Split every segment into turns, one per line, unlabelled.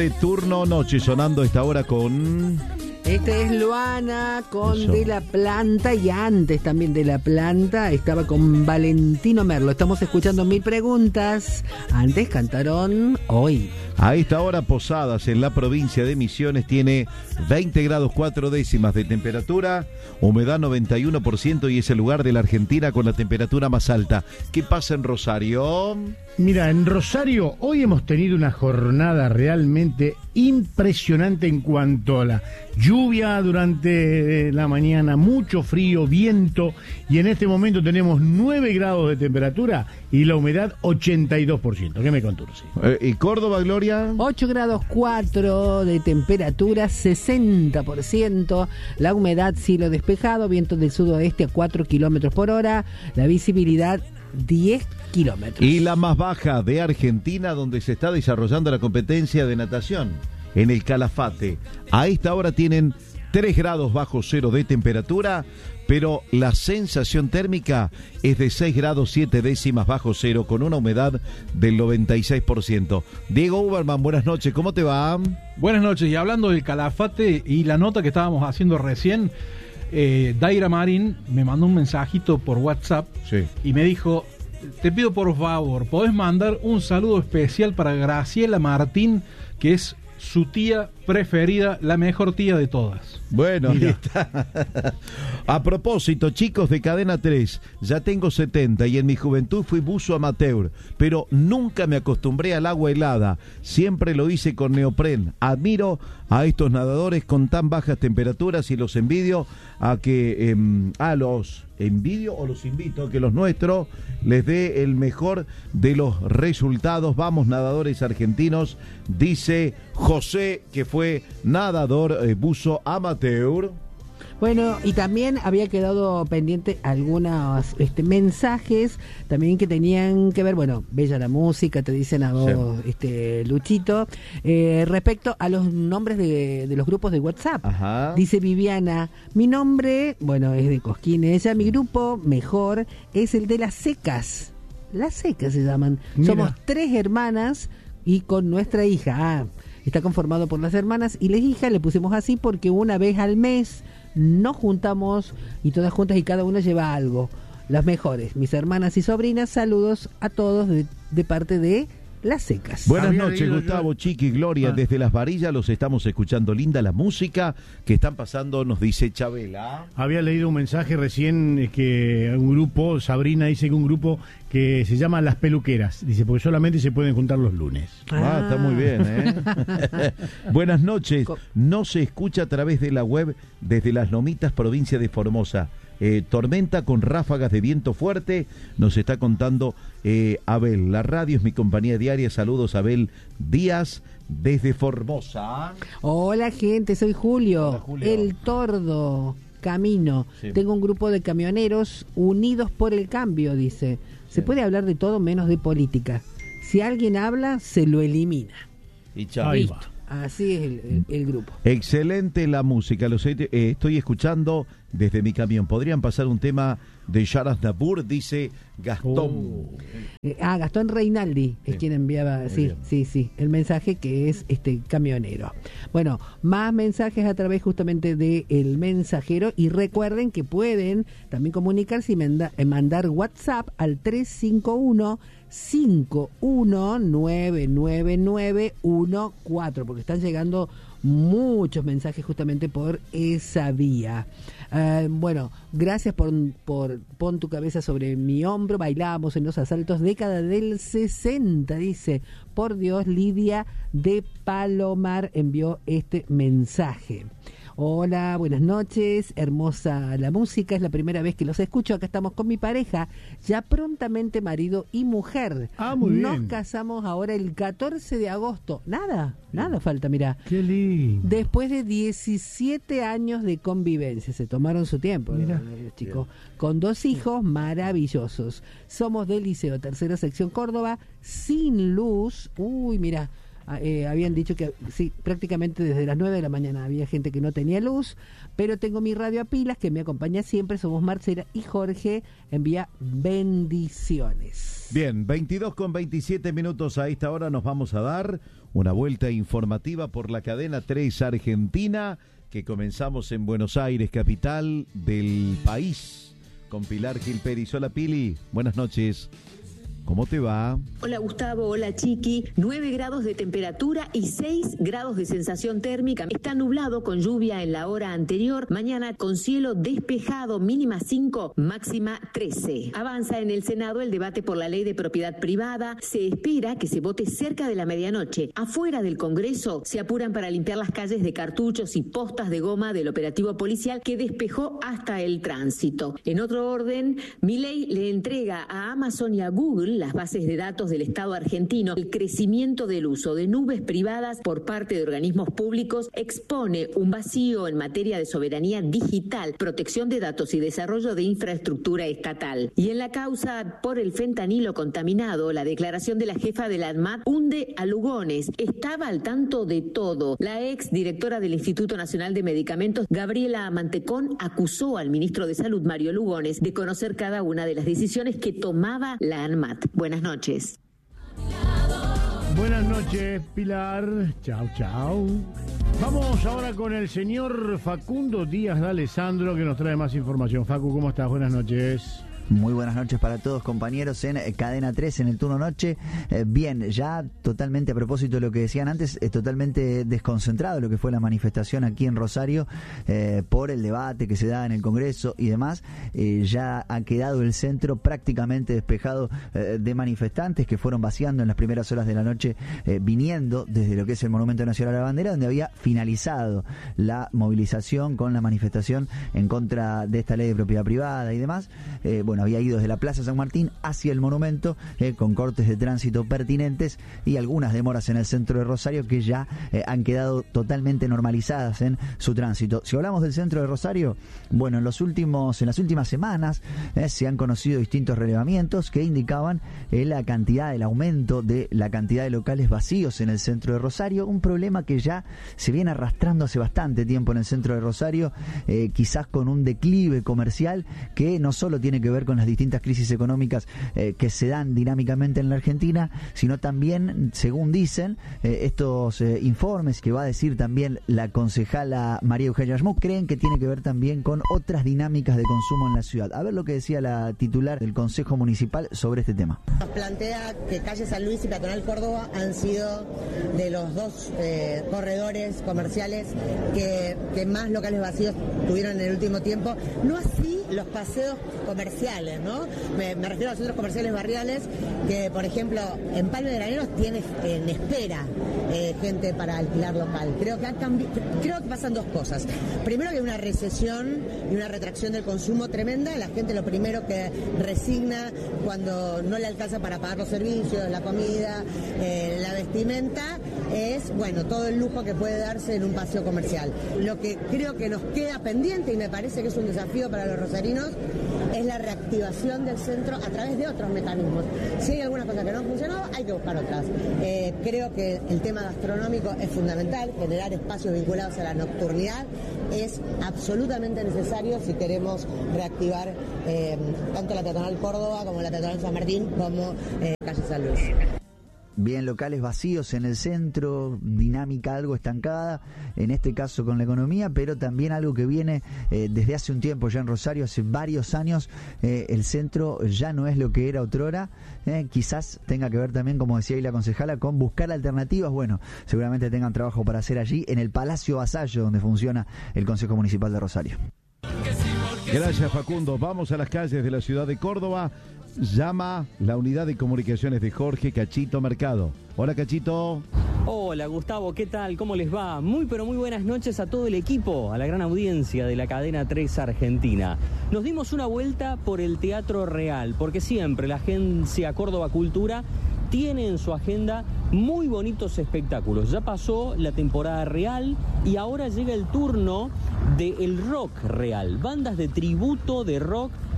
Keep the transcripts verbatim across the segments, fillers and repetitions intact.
Turno noche sonando esta hora con...
Este es Luana con
Eso.
De La Planta, y antes también de La Planta estaba con Valentino Merlo. Estamos escuchando Mil Preguntas. Antes cantaron Hoy.
A esta hora Posadas en la provincia de Misiones tiene veinte grados cuatro décimas de temperatura, humedad noventa y uno por ciento y es el lugar de la Argentina con la temperatura más alta. ¿Qué pasa en Rosario?
Mira, en Rosario hoy hemos tenido una jornada realmente impresionante en cuanto a la lluvia durante la mañana, mucho frío, viento, y en este momento tenemos nueve grados de temperatura y la humedad ochenta y dos por ciento. ¿Qué me contó? Sí.
Eh, ¿Y Córdoba, Gloria?
ocho grados cuatro de temperatura, sesenta por ciento. La humedad, cielo despejado, viento del sudoeste a cuatro kilómetros por hora. La visibilidad, diez kilómetros.
Y la más baja de Argentina, donde se está desarrollando la competencia de natación, en el Calafate. A esta hora tienen tres grados bajo cero de temperatura, pero la sensación térmica es de seis grados siete décimas bajo cero, con una humedad del noventa y seis por ciento. Diego Uberman, buenas noches, ¿cómo te va?
Buenas noches, y hablando del Calafate y la nota que estábamos haciendo recién, eh, Daira Marín me mandó un mensajito por WhatsApp,
Sí.
y me dijo: te pido por favor, ¿podés mandar un saludo especial para Graciela Martín, que es su tía preferida, la mejor tía de todas?
Bueno, ahí
Mira.
está. A propósito, chicos de Cadena tres, ya tengo setenta y en mi juventud fui buzo amateur, pero nunca me acostumbré al agua helada, siempre lo hice con neopren. Admiro a estos nadadores con tan bajas temperaturas y los envidio a que, eh, a los envidio o los invito a que los nuestros les dé el mejor de los resultados. Vamos, nadadores argentinos, dice José, que fue nadador eh, buzo amateur.
Bueno, y también había quedado pendiente algunos este, mensajes también que tenían que ver, bueno, bella la música, te dicen a vos, sí. este Luchito, eh, respecto a los nombres de, de los grupos de WhatsApp.
Ajá.
Dice Viviana, mi nombre, bueno, es de Cosquín, ella, mi grupo mejor es el de Las Secas. Las Secas se llaman.
Mira.
Somos tres hermanas y con nuestra hija. Ah, está conformado por las hermanas y las hijas, le pusimos así porque una vez al mes nos juntamos y todas juntas y cada una lleva algo. Las mejores, mis hermanas y sobrinas, saludos a todos de, de parte de Las Secas.
Buenas
Había
noches,
leído
Gustavo,
yo-
Chiqui, Gloria,
Ah.
desde Las Varillas los estamos escuchando, linda la música que están pasando, nos dice Chabela.
Había leído un mensaje recién eh, que un grupo, Sabrina dice que un grupo que se llama Las Peluqueras, dice, porque solamente se pueden juntar los lunes.
Ah, está muy bien, ¿eh? Buenas noches, no se escucha a través de la web desde Las Lomitas, provincia de Formosa. Eh, tormenta con ráfagas de viento fuerte, nos está contando eh, Abel. La radio es mi compañía diaria. Saludos, Abel Díaz, desde Formosa.
Hola gente, soy Julio,
Hola, Julio.
el Tordo Camino.
Sí.
Tengo un grupo de camioneros unidos por el cambio, dice. Se
Sí.
puede hablar de todo menos de política. Si alguien habla, se lo elimina.
Y chao.
Ahí
Listo.
va.
Así es el, el- el grupo.
Excelente la música, los he- eh, estoy escuchando desde mi camión. ¿Podrían pasar un tema de Sharas Nabur? Dice Gastón.
Oh.
Eh, ah, Gastón Reinaldi es
Sí.
quien enviaba,
Muy
sí,
bien.
sí, sí, el mensaje que es este camionero. Bueno, más mensajes a través justamente de El Mensajero, y recuerden que pueden también comunicarse y manda- eh, mandar WhatsApp al tres cinco uno cinco uno nueve nueve nueve uno cuatro, porque están llegando muchos mensajes justamente por esa vía. Eh, bueno, gracias por, por pon tu cabeza sobre mi hombro, bailábamos en los asaltos década del sesenta, dice. Por Dios, Lidia de Palomar envió este mensaje. Hola, buenas noches, hermosa la música, es la primera vez que los escucho, acá estamos con mi pareja, ya prontamente marido y mujer.
Ah, muy
Nos
bien.
casamos ahora el catorce de agosto, nada, nada falta, mirá.
Qué lindo.
Después de diecisiete años de convivencia, se tomaron su tiempo,
Mira.
¿no? Los chicos, con dos hijos maravillosos. Somos del Liceo, tercera sección Córdoba, sin luz. Uy, mira, eh, habían dicho que sí, prácticamente desde las nueve de la mañana había gente que no tenía luz, pero tengo mi radio a pilas que me acompaña siempre, somos Marcela y Jorge, envía bendiciones.
Bien, veintidós con veintisiete minutos a esta hora nos vamos a dar una vuelta informativa por la cadena tres Argentina, que comenzamos en Buenos Aires, capital del país, con Pilar Gil Pérez. Hola Pili, buenas noches. ¿Cómo te va?
Hola Gustavo, hola Chiqui. nueve grados de temperatura y seis grados de sensación térmica. Está nublado con lluvia en la hora anterior. Mañana con cielo despejado, mínima cinco, máxima trece. Avanza en el Senado el debate por la ley de propiedad privada. Se espera que se vote cerca de la medianoche. Afuera del Congreso se apuran para limpiar las calles de cartuchos y postas de goma del operativo policial que despejó hasta el tránsito. En otro orden, Milei le entrega a Amazon y a Google las bases de datos del Estado argentino. El crecimiento del uso de nubes privadas por parte de organismos públicos expone un vacío en materia de soberanía digital, protección de datos y desarrollo de infraestructura estatal. Y en la causa por el fentanilo contaminado, la declaración de la jefa de la ANMAT hunde a Lugones. Estaba al tanto de todo. La ex directora del Instituto Nacional de Medicamentos, Gabriela Mantecón, acusó al ministro de Salud, Mario Lugones, de conocer cada una de las decisiones que tomaba la ANMAT. Buenas noches.
Buenas noches, Pilar. Chau, chau. Vamos ahora con el señor Facundo Díaz de Alessandro, que nos trae más información. Facu, ¿cómo estás? Buenas noches.
Muy buenas noches para todos, compañeros, en Cadena tres, en el turno noche. Eh, bien, ya totalmente a propósito de lo que decían antes, es totalmente desconcentrado lo que fue la manifestación aquí en Rosario eh, por el debate que se da en el Congreso y demás. Eh, ya ha quedado el centro prácticamente despejado eh, de manifestantes que fueron vaciando en las primeras horas de la noche, eh, viniendo desde lo que es el Monumento Nacional a la Bandera, donde había finalizado la movilización con la manifestación en contra de esta ley de propiedad privada y demás. Eh, bueno, había ido desde la Plaza San Martín hacia el monumento, eh, con cortes de tránsito pertinentes y algunas demoras en el centro de Rosario que ya eh, han quedado totalmente normalizadas en su tránsito. Si hablamos del centro de Rosario, bueno, en los últimos, en las últimas semanas eh, se han conocido distintos relevamientos que indicaban eh, la cantidad, el aumento de la cantidad de locales vacíos en el centro de Rosario, un problema que ya se viene arrastrando hace bastante tiempo en el centro de Rosario, eh, quizás con un declive comercial que no solo tiene que ver con las distintas crisis económicas eh, que se dan dinámicamente en la Argentina, sino también, según dicen eh, estos eh, informes que va a decir también la concejala María Eugenia Schmuck, creen que tiene que ver también con otras dinámicas de consumo en la ciudad. A ver lo que decía la titular del Consejo Municipal sobre este tema.
Nos plantea que calle San Luis y Peatonal Córdoba han sido de los dos eh, corredores comerciales que, que más locales vacíos tuvieron en el último tiempo. No así los paseos comerciales, ¿no? Me, me refiero a los centros comerciales barriales que, por ejemplo, en Palma de Graneros tiene en espera eh, gente para alquilar local. Creo que, han cambi- creo que pasan dos cosas. Primero, que hay una recesión y una retracción del consumo tremenda. La gente lo primero que resigna cuando no le alcanza para pagar los servicios, la comida, eh, la vestimenta, es, bueno, todo el lujo que puede darse en un paseo comercial. Lo que creo que nos queda pendiente, y me parece que es un desafío para los rosarinos, es la reactivación del centro a través de otros mecanismos. Si hay algunas cosas que no han funcionado, hay que buscar otras. Eh, creo que el tema gastronómico es fundamental, generar espacios vinculados a la nocturnidad es absolutamente necesario si queremos reactivar eh, tanto la Peatonal Córdoba como la Peatonal San Martín como eh, calle San Luis.
Bien, locales vacíos en el centro, dinámica algo estancada, en este caso con la economía, pero también algo que viene eh, desde hace un tiempo ya en Rosario, hace varios años, eh, el centro ya no es lo que era otrora, eh, quizás tenga que ver también, como decía ahí la concejala, con buscar alternativas. Bueno, seguramente tengan trabajo para hacer allí, en el Palacio Vasallo, donde funciona el Consejo Municipal de Rosario.
Gracias, Facundo. Vamos a las calles de la ciudad de Córdoba. Llama la unidad de comunicaciones de Jorge Cachito Mercado. Hola, Cachito.
Hola, Gustavo, ¿qué tal? ¿Cómo les va? Muy pero muy buenas noches a todo el equipo, a la gran audiencia de la cadena tres Argentina. Nos dimos una vuelta por el Teatro Real, porque siempre la agencia Córdoba Cultura tiene en su agenda muy bonitos espectáculos. Ya pasó la temporada real y ahora llega el turno del rock real. Bandas de tributo de rock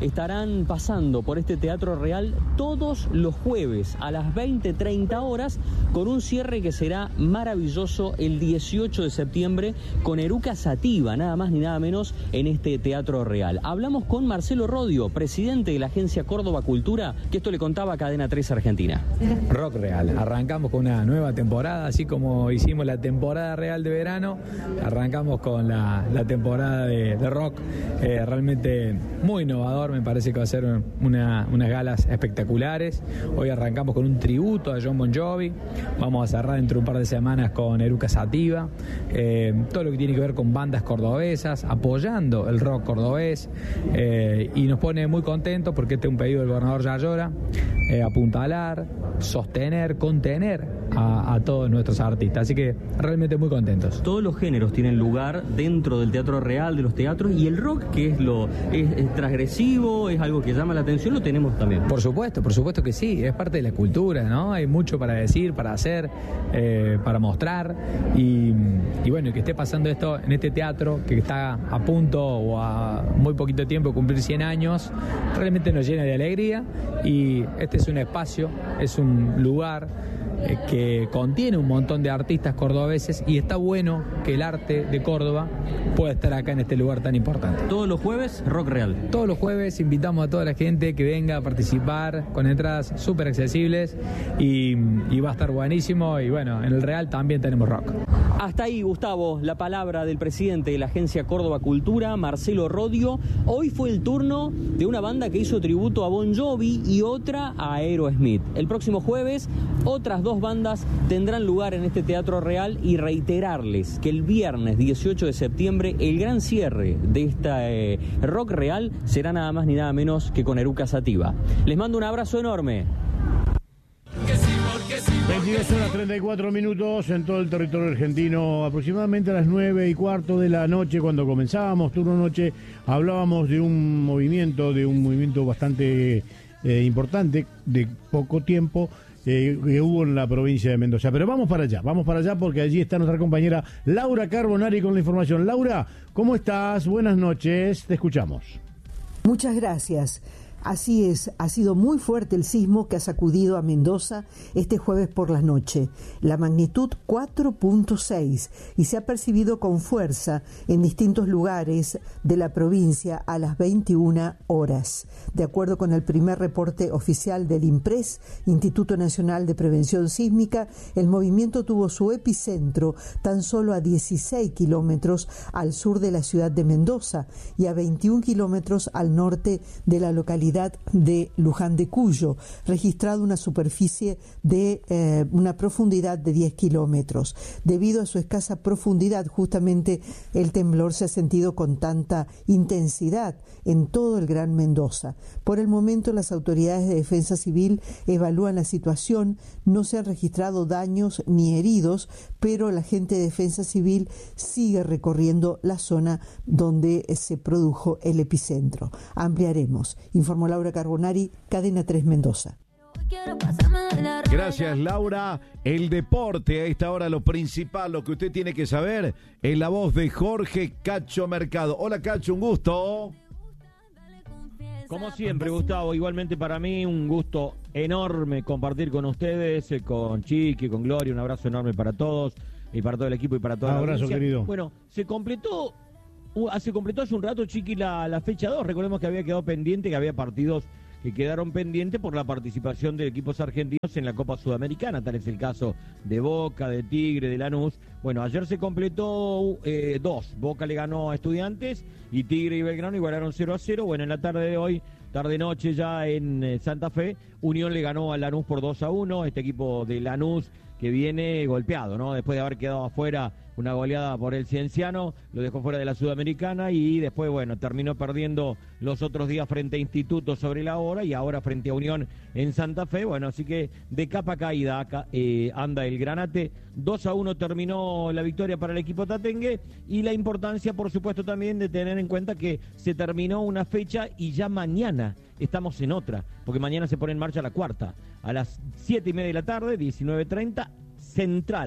estarán pasando por este Teatro Real todos los jueves a las veinte treinta horas, con un cierre que será maravilloso el dieciocho de septiembre con Eruca Sativa, nada más ni nada menos, en este Teatro Real. Hablamos con Marcelo Rodio, presidente de la agencia Córdoba Cultura, que esto le contaba a Cadena tres Argentina.
Rock Real, arrancamos con una nueva temporada, así como hicimos la temporada real de verano, arrancamos con la, la temporada de, de rock, eh, realmente muy innovador, me parece que va a ser una, unas galas espectaculares. Hoy arrancamos con un tributo a John Bon Jovi, vamos a cerrar dentro de un par de semanas con Eruca Sativa, eh, todo lo que tiene que ver con bandas cordobesas, apoyando el rock cordobés, eh, y nos pone muy contentos porque este es un pedido del gobernador Yayora, eh, apuntalar, sostener, contener a, a todos nuestros artistas, así que realmente muy contentos.
Todos los géneros tienen lugar dentro del Teatro Real, de los teatros, y el rock, que es lo es, es transgresivo, es algo que llama la atención, lo tenemos también.
Por supuesto, por supuesto que sí, es parte de la cultura, ¿no? Hay mucho para decir, para hacer, eh, para mostrar, y, y bueno, que esté pasando esto en este teatro que está a punto o a muy poquito tiempo de cumplir cien años, realmente nos llena de alegría, y este es un espacio, es un lugar eh, que contiene un montón de artistas cordobeses, y está bueno que el arte de Córdoba pueda estar acá en este lugar tan importante.
Todos los jueves, Rock Real.
Todos los jueves invitamos a toda la gente que venga a participar con entradas súper accesibles, y, y va a estar buenísimo, y bueno, en el Real también tenemos rock.
Hasta ahí, Gustavo, la palabra del presidente de la agencia Córdoba Cultura, Marcelo Rodio. Hoy fue el turno de una banda que hizo tributo a Bon Jovi y otra a Aerosmith. El próximo jueves, otras dos bandas tendrán lugar en este Teatro Real, y reiterarles que el viernes dieciocho de septiembre el gran cierre de esta eh, Rock Real será nada más ni nada menos que con Eruca Sativa. Les mando un abrazo enorme.
veintidós horas treinta y cuatro minutos en todo el territorio argentino, aproximadamente a las nueve y cuarto de la noche, cuando comenzábamos turno noche, hablábamos de un movimiento, de un movimiento bastante eh, importante, de poco tiempo, eh, que hubo en la provincia de Mendoza. Pero vamos para allá, vamos para allá porque allí está nuestra compañera Laura Carbonari con la información. Laura, ¿cómo estás? Buenas noches, te escuchamos.
Muchas gracias. Así es, ha sido muy fuerte el sismo que ha sacudido a Mendoza este jueves por la noche, la magnitud cuatro punto seis, y se ha percibido con fuerza en distintos lugares de la provincia a las veintiuna horas. De acuerdo con el primer reporte oficial del INPRES, Instituto Nacional de Prevención Sísmica, el movimiento tuvo su epicentro tan solo a dieciséis kilómetros al sur de la ciudad de Mendoza y a veintiún kilómetros al norte de la localidad de Luján de Cuyo, registrado una superficie de eh, una profundidad de diez kilómetros. Debido a su escasa profundidad, justamente el temblor se ha sentido con tanta intensidad en todo el Gran Mendoza. Por el momento, las autoridades de defensa civil evalúan la situación. No se han registrado daños ni heridos, pero la gente de defensa civil sigue recorriendo la zona donde se produjo el epicentro. Ampliaremos. Informó Laura Carbonari, Cadena tres Mendoza.
Gracias, Laura. El deporte, a esta hora lo principal, lo que usted tiene que saber, en la voz de Jorge Cacho Mercado. Hola, Cacho, un gusto.
Como siempre, Gustavo, igualmente para mí un gusto enorme compartir con ustedes, eh, con Chiqui, con Gloria, un abrazo enorme para todos y para todo el equipo y para toda
un
la
abrazo,
audiencia.
querido.
Bueno, se completó, uh, se completó hace un rato, Chiqui, la, la fecha dos. Recordemos que había quedado pendiente, que había partidos que quedaron pendientes por la participación de equipos argentinos en la Copa Sudamericana. Tal es el caso de Boca, de Tigre, de Lanús. Bueno, ayer se completó eh, dos. Boca le ganó a Estudiantes y Tigre y Belgrano igualaron cero a cero. Bueno, en la tarde de hoy, tarde-noche ya en eh, Santa Fe, Unión le ganó a Lanús por dos a uno. Este equipo de Lanús que viene golpeado, ¿no? Después de haber quedado afuera una goleada por el Cienciano, lo dejó fuera de la Sudamericana y después, bueno, terminó perdiendo los otros días frente a Instituto sobre la hora y ahora frente a Unión en Santa Fe. Bueno, así que de capa caída acá eh, anda el Granate. dos a uno terminó la victoria para el equipo tatengue, y la importancia, por supuesto, también de tener en cuenta que se terminó una fecha y ya mañana estamos en otra, porque mañana se pone en marcha la cuarta. A las siete y media de la tarde, diecinueve treinta, Central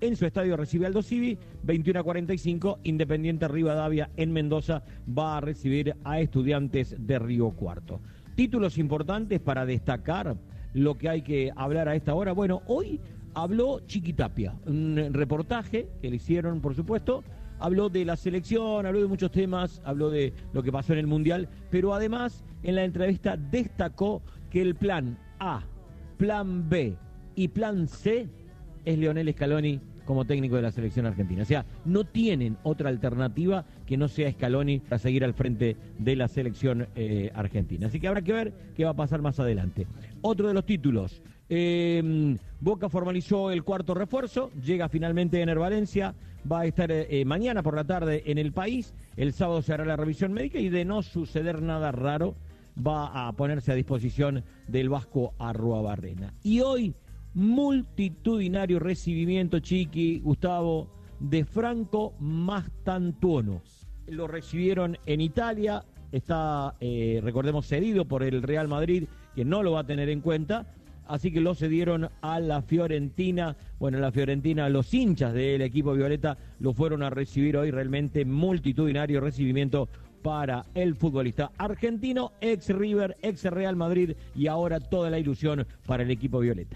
en su estadio recibe Aldo Civi, veintiuno a cuarenta y cinco, Independiente Rivadavia en Mendoza va a recibir a Estudiantes de Río Cuarto. Títulos importantes para destacar lo que hay que hablar a esta hora. Bueno, hoy habló Chiqui Tapia, un reportaje que le hicieron, por supuesto, habló de la selección, habló de muchos temas, habló de lo que pasó en el Mundial, pero además en la entrevista destacó que el plan A, plan B y plan C es Lionel Scaloni como técnico de la selección argentina. O sea, no tienen otra alternativa que no sea Scaloni para seguir al frente de la selección eh, argentina. Así que habrá que ver qué va a pasar más adelante. Otro de los títulos. Eh, Boca formalizó el cuarto refuerzo, llega finalmente Ener Valencia, va a estar eh, mañana por la tarde en el país, el sábado se hará la revisión médica y de no suceder nada raro va a ponerse a disposición del Vasco Arruabarrena. Y hoy, multitudinario recibimiento, Chiqui, Gustavo, de Franco Mastantuono. Lo recibieron en Italia, está, eh, recordemos, cedido por el Real Madrid, que no lo va a tener en cuenta, así que lo cedieron a la Fiorentina. Bueno, la Fiorentina, los hinchas del equipo violeta lo fueron a recibir hoy, realmente multitudinario recibimiento para el futbolista argentino, ex River, ex Real Madrid y ahora toda la ilusión para el equipo violeta.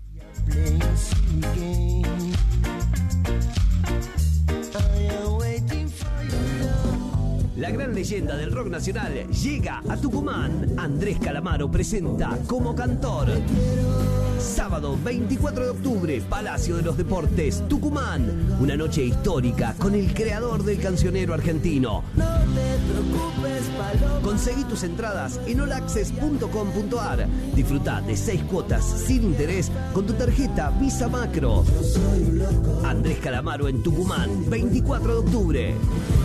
La gran leyenda del rock nacional llega a Tucumán. Andrés Calamaro presenta como cantor. Sábado veinticuatro de octubre, Palacio de los Deportes, Tucumán. Una noche histórica con el creador del cancionero argentino. No te preocupes, Paloma. Conseguí tus entradas en all access punto com punto a r. Disfruta de seis cuotas sin interés con tu tarjeta Visa Macro. Andrés Calamaro en Tucumán, veinticuatro de octubre.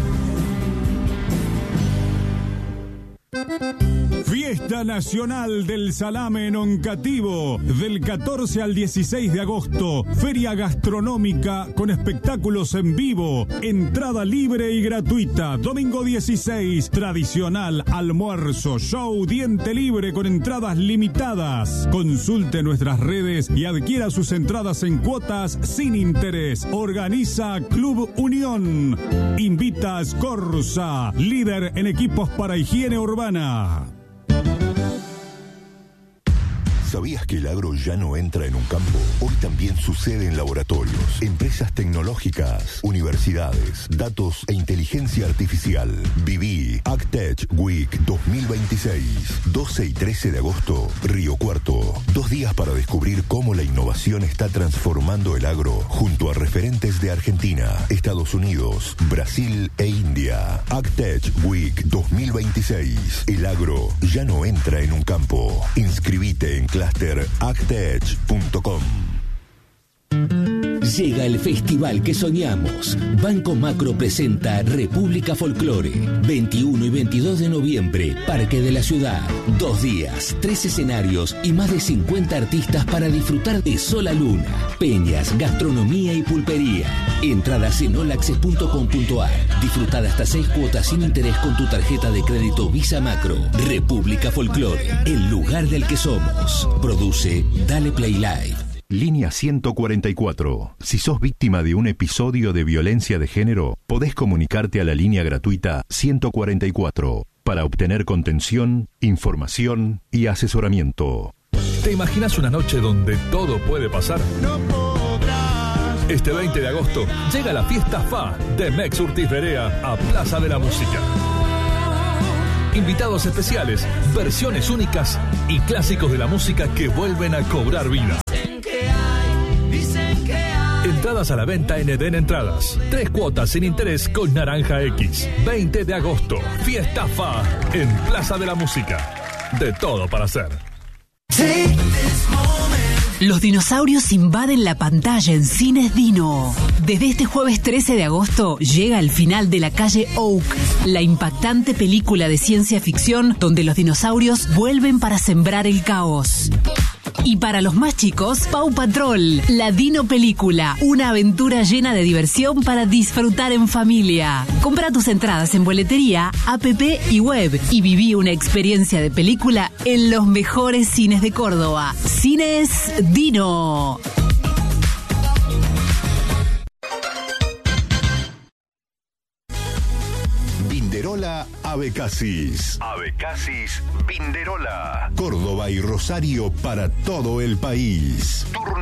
Fiesta Nacional del Salame en Oncativo, del catorce al dieciséis de agosto. Feria gastronómica con espectáculos en vivo. Entrada libre y gratuita. Domingo dieciséis, tradicional almuerzo, show, diente libre con entradas limitadas. Consulte nuestras redes y adquiera sus entradas en cuotas sin interés. Organiza Club Unión. Invita a Scorza, líder en equipos para higiene urbana.
¿Sabías que el agro ya no entra en un campo? Hoy también sucede en laboratorios, empresas tecnológicas, universidades, datos e inteligencia artificial. Viví AgTech Week dos mil veintiséis, doce y trece de agosto, Río Cuarto. Dos días para descubrir cómo la innovación está transformando el agro junto a referentes de Argentina, Estados Unidos, Brasil e India. AgTech Week dos mil veintiséis. El agro ya no entra en un campo. Inscribite en cluster agtech punto com.
Llega el festival que soñamos. Banco Macro presenta República Folclore. veintiuno y veintidós de noviembre, Parque de la Ciudad. Dos días, tres escenarios y más de cincuenta artistas para disfrutar de sol a luna, peñas, gastronomía y pulpería. Entradas en all access punto com punto a r. Disfrutar hasta seis cuotas sin interés con tu tarjeta de crédito Visa Macro. República Folclore, el lugar del que somos. Produce Dale Play Live.
Línea ciento cuarenta y cuatro. Si sos víctima de un episodio de violencia de género, podés comunicarte a la línea gratuita ciento cuarenta y cuatro para obtener contención, información y asesoramiento.
¿Te imaginas una noche donde todo puede pasar? No podrás. Este veinte de agosto llega la fiesta F A de Mex Urtiz Berea a Plaza de la Música. Invitados especiales, versiones únicas y clásicos de la música que vuelven a cobrar vida. Entradas a la venta en Eden Entradas. Tres cuotas sin interés con Naranja X. veinte de agosto. Fiesta F A en Plaza de la Música. De todo para hacer.
Los dinosaurios invaden la pantalla en Cines Dino. Desde este jueves trece de agosto llega el final de La Calle Oak, la impactante película de ciencia ficción donde los dinosaurios vuelven para sembrar el caos. Y para los más chicos, Paw Patrol, la Dino Película, una aventura llena de diversión para disfrutar en familia. Compra tus entradas en boletería, app y web y viví una experiencia de película en los mejores cines de Córdoba. Cines Dino.
Vinderola Abecasis. Abecasis Vinderola. Córdoba y Rosario para todo el país. Turno